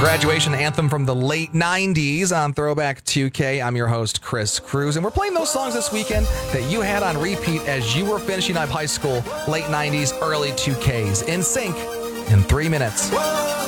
Graduation anthem from the late 90s on Throwback 2K. I'm your host, Chris Cruz, and we're playing those songs this weekend that you had on repeat as you were finishing up high school, late 90s, early 2Ks. In sync in 3 minutes.